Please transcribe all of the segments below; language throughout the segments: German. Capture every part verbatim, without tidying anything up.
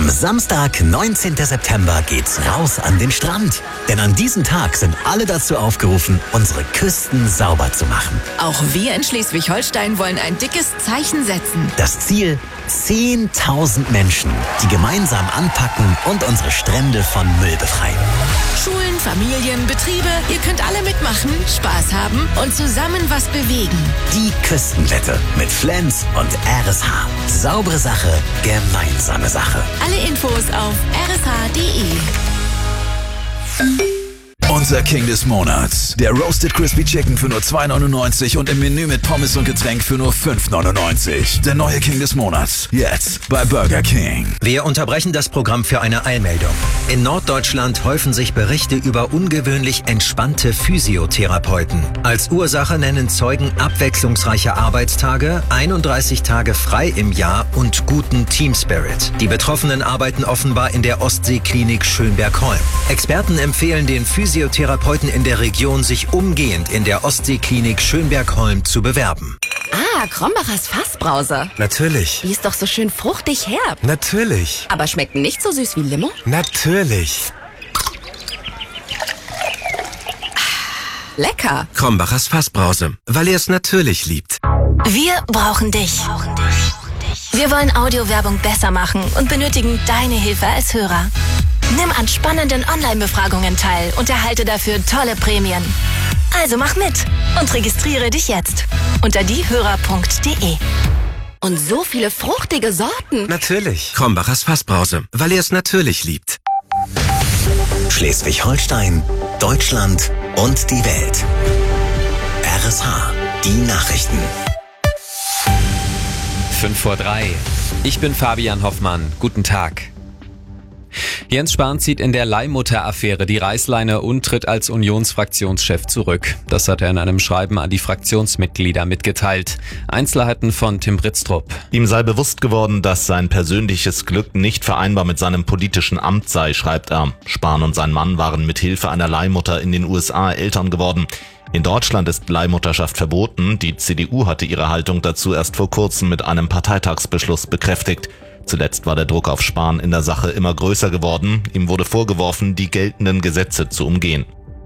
Am Samstag, neunzehnten September, geht's raus an den Strand. Denn an diesem Tag sind alle dazu aufgerufen, unsere Küsten sauber zu machen. Auch wir in Schleswig-Holstein wollen ein dickes Zeichen setzen. Das Ziel: zehntausend Menschen, die gemeinsam anpacken und unsere Strände von Müll befreien. Schulen, Familien, Betriebe, ihr könnt alle mitmachen, Spaß haben und zusammen was bewegen. Die Küstenwette mit Flens und R S H. Saubere Sache, gemeinsame Sache. Alle Infos auf r s h punkt d e. Unser King des Monats. Der Roasted Crispy Chicken für nur zwei neunundneunzig und im Menü mit Pommes und Getränk für nur fünf neunundneunzig. Der neue King des Monats. Jetzt bei Burger King. Wir unterbrechen das Programm für eine Eilmeldung. In Norddeutschland häufen sich Berichte über ungewöhnlich entspannte Physiotherapeuten. Als Ursache nennen Zeugen abwechslungsreiche Arbeitstage, einunddreißig Tage frei im Jahr und guten Teamspirit. Die Betroffenen arbeiten offenbar in der Ostseeklinik Schönberg-Holm. Experten empfehlen den Physiotherapeuten in der Region, sich umgehend in der Ostseeklinik Schönberg-Holm zu bewerben. Ah, Krombachers Fassbrause. Natürlich. Die ist doch so schön fruchtig herb. Natürlich. Aber schmeckt nicht so süß wie Limo? Natürlich. Lecker. Krombachers Fassbrause, weil ihr es natürlich liebt. Wir brauchen dich. Wir wollen Audiowerbung besser machen und benötigen deine Hilfe als Hörer. Nimm an spannenden Online-Befragungen teil und erhalte dafür tolle Prämien. Also mach mit und registriere dich jetzt unter diehörer punkt d e. Und so viele fruchtige Sorten. Natürlich. Krombachers Fassbrause, weil ihr es natürlich liebt. Schleswig-Holstein, Deutschland und die Welt. R S H, die Nachrichten. fünf vor drei. Ich bin Fabian Hoffmann. Guten Tag. Jens Spahn zieht in der Leihmutter-Affäre die Reißleine und tritt als Unionsfraktionschef zurück. Das hat er in einem Schreiben an die Fraktionsmitglieder mitgeteilt. Einzelheiten von Tim Britztrup. Ihm sei bewusst geworden, dass sein persönliches Glück nicht vereinbar mit seinem politischen Amt sei, schreibt er. Spahn und sein Mann waren mit Hilfe einer Leihmutter in den U S A Eltern geworden. In Deutschland ist Leihmutterschaft verboten. Die C D U hatte ihre Haltung dazu erst vor kurzem mit einem Parteitagsbeschluss bekräftigt. Zuletzt war der Druck auf Spahn in der Sache immer größer geworden. Ihm wurde vorgeworfen, die geltenden Gesetze zu umgehen.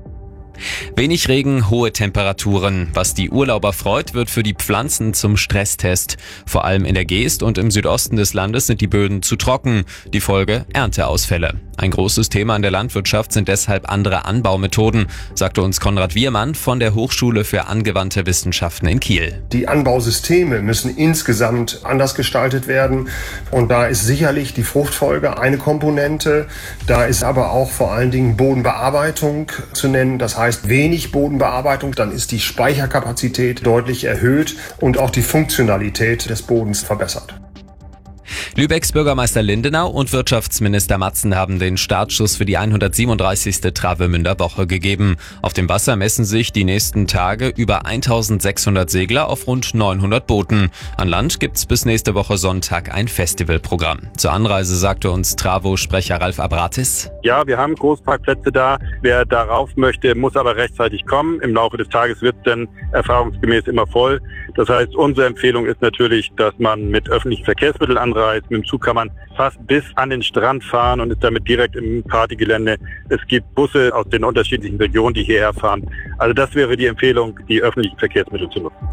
Wenig Regen, hohe Temperaturen. Was die Urlauber freut, wird für die Pflanzen zum Stresstest. Vor allem in der Geest und im Südosten des Landes sind die Böden zu trocken. Die Folge: Ernteausfälle. Ein großes Thema in der Landwirtschaft sind deshalb andere Anbaumethoden, sagte uns Konrad Wiermann von der Hochschule für angewandte Wissenschaften in Kiel. Die Anbausysteme müssen insgesamt anders gestaltet werden. Und da ist sicherlich die Fruchtfolge eine Komponente. Da ist aber auch vor allen Dingen Bodenbearbeitung zu nennen. Das heißt, wenig Bodenbearbeitung, dann ist die Speicherkapazität deutlich erhöht und auch die Funktionalität des Bodens verbessert. Lübecks Bürgermeister Lindenau und Wirtschaftsminister Matzen haben den Startschuss für die hundertsiebenunddreißigste Travemünder Woche gegeben. Auf dem Wasser messen sich die nächsten Tage über eintausendsechshundert Segler auf rund neunhundert Booten. An Land gibt's bis nächste Woche Sonntag ein Festivalprogramm. Zur Anreise sagte uns Travo-Sprecher Ralf Abratis: Ja, wir haben Großparkplätze da. Wer darauf möchte, muss aber rechtzeitig kommen. Im Laufe des Tages wird es dann erfahrungsgemäß immer voll. Das heißt, unsere Empfehlung ist natürlich, dass man mit öffentlichen Verkehrsmitteln anreist. Mit dem Zug kann man fast bis an den Strand fahren und ist damit direkt im Partygelände. Es gibt Busse aus den unterschiedlichen Regionen, die hierher fahren. Also das wäre die Empfehlung, die öffentlichen Verkehrsmittel zu nutzen.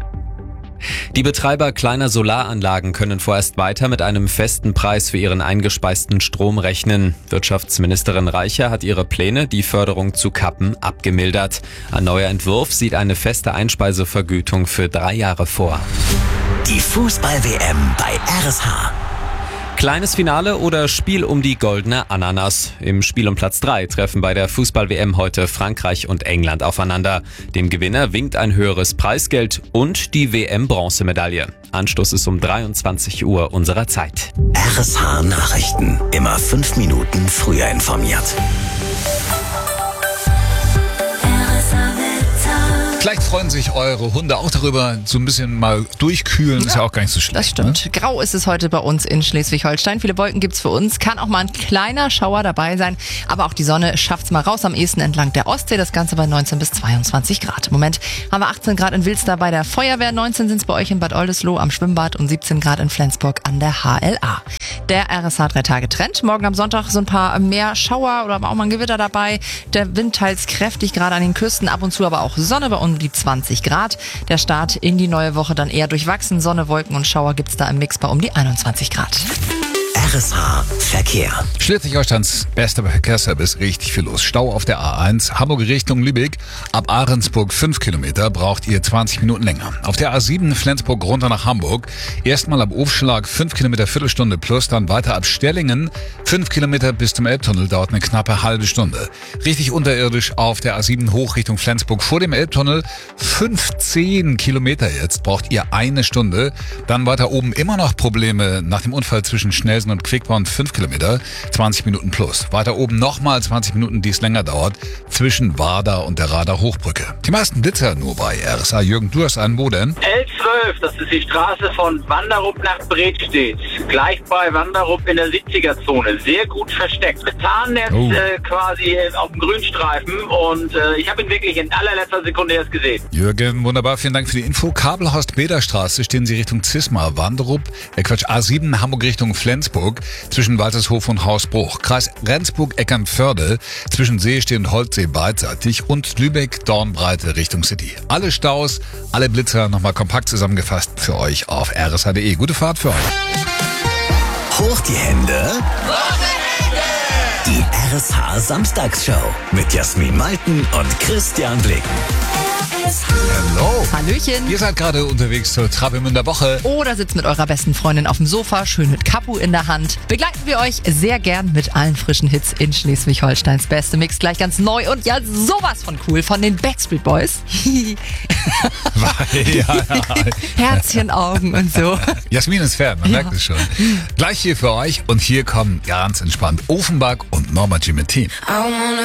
Die Betreiber kleiner Solaranlagen können vorerst weiter mit einem festen Preis für ihren eingespeisten Strom rechnen. Wirtschaftsministerin Reicher hat ihre Pläne, die Förderung zu kappen, abgemildert. Ein neuer Entwurf sieht eine feste Einspeisevergütung für drei Jahre vor. Die Fußball-W M bei R S H. Kleines Finale oder Spiel um die goldene Ananas. Im Spiel um Platz drei treffen bei der Fußball-W M heute Frankreich und England aufeinander. Dem Gewinner winkt ein höheres Preisgeld und die W M-Bronzemedaille. Anstoß ist um dreiundzwanzig Uhr unserer Zeit. R S H Nachrichten. Immer fünf Minuten früher informiert. Vielleicht freuen sich eure Hunde auch darüber, so ein bisschen mal durchkühlen, ja, ist ja auch gar nicht so schlecht. Das stimmt. Ne? Grau ist es heute bei uns in Schleswig-Holstein. Viele Wolken gibt's für uns. Kann auch mal ein kleiner Schauer dabei sein. Aber auch die Sonne schafft's mal raus, am ehesten entlang der Ostsee. Das Ganze bei neunzehn bis zweiundzwanzig Grad. Im Moment haben wir achtzehn Grad in Wilster bei der Feuerwehr, neunzehn sind's bei euch in Bad Oldesloe am Schwimmbad und siebzehn Grad in Flensburg an der H L A. Der R S H drei Tage Trend. Morgen am Sonntag so ein paar mehr Schauer oder auch mal ein Gewitter dabei. Der Wind teils kräftig, gerade an den Küsten. Ab und zu aber auch Sonne bei um die zwanzig Grad. Der Start in die neue Woche dann eher durchwachsen. Sonne, Wolken und Schauer gibt's da im Mix bei um die einundzwanzig Grad. R S H Verkehr. Schleswig-Holsteins bester Verkehrsservice, richtig viel los. Stau auf der A eins, Hamburg Richtung Lübeck. Ab Ahrensburg fünf Kilometer braucht ihr zwanzig Minuten länger. Auf der A sieben Flensburg runter nach Hamburg. Erstmal ab Aufschlag fünf Kilometer Viertelstunde plus, dann weiter ab Stellingen. fünf Kilometer bis zum Elbtunnel dauert eine knappe halbe Stunde. Richtig unterirdisch auf der A sieben hoch Richtung Flensburg vor dem Elbtunnel. fünfzehn Kilometer jetzt braucht ihr eine Stunde. Dann weiter oben immer noch Probleme nach dem Unfall zwischen Schnellsen und Quickborn fünf Kilometer, zwanzig Minuten plus. Weiter oben nochmal zwanzig Minuten, die es länger dauert, zwischen Warder und der Rader Hochbrücke. Die meisten Blitzer nur bei R S A. Jürgen, du hast einen, wo denn? L zwölf, das ist die Straße von Wanderup nach Bredstedt. Gleich bei Wanderup in der siebziger-Zone. Sehr gut versteckt. Mit Tarnnetz Oh. äh, quasi auf dem Grünstreifen und äh, ich habe ihn wirklich in allerletzter Sekunde erst gesehen. Jürgen, wunderbar, vielen Dank für die Info. Kabelhorst-Beder-Straße stehen Sie Richtung Zisma, Wanderup, äh Quatsch, A sieben Hamburg Richtung Flensburg, zwischen Waltershof und Hausbruch. Kreis Rendsburg-Eckernförde, zwischen Seestee und Holzsee beidseitig und Lübeck-Dornbreite Richtung City. Alle Staus, alle Blitzer nochmal kompakt zusammengefasst für euch auf r s h punkt d e. Gute Fahrt für euch. Hoch die Hände. Die R S H Samstagsshow mit Jasmin Malten und Christian Blicken. Hallo. Hallöchen. Ihr seid gerade unterwegs zur Travemünder Woche. Oder sitzt mit eurer besten Freundin auf dem Sofa, schön mit Kapu in der Hand. Begleiten wir euch sehr gern mit allen frischen Hits in Schleswig-Holsteins beste Mix. Gleich ganz neu und ja sowas von cool von den Backstreet Boys. ja, ja. Herzchenaugen und so. Jasmin ist Fan, man Ja. merkt es schon. Gleich hier für euch und hier kommen ganz entspannt Offenbach und Norma Jean mit Team.